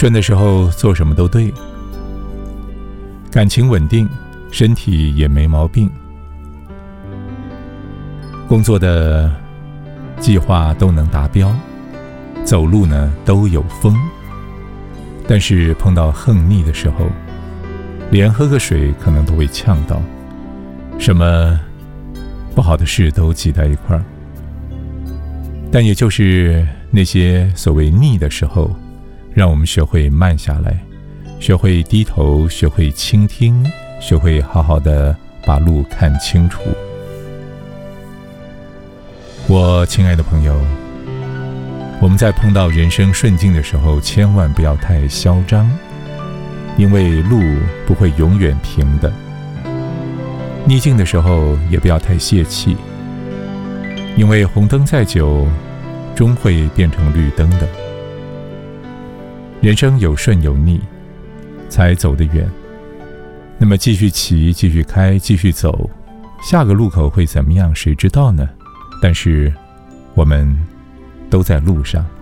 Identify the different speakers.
Speaker 1: 顺的时候做什么都对，感情稳定，身体也没毛病，工作的计划都能达标，走路呢都有风。但是碰到横逆的时候，连喝个水可能都会呛到，什么不好的事都挤在一块儿。但也就是那些所谓逆的时候，让我们学会慢下来，学会低头，学会倾听，学会好好的把路看清楚。我亲爱的朋友，我们在碰到人生顺境的时候，千万不要太嚣张，因为路不会永远平的。逆境的时候也不要太泄气，因为红灯再久，终会变成绿灯的。人生有顺有逆，才走得远。那么继续骑，继续开，继续走，下个路口会怎么样，谁知道呢？但是我们都在路上。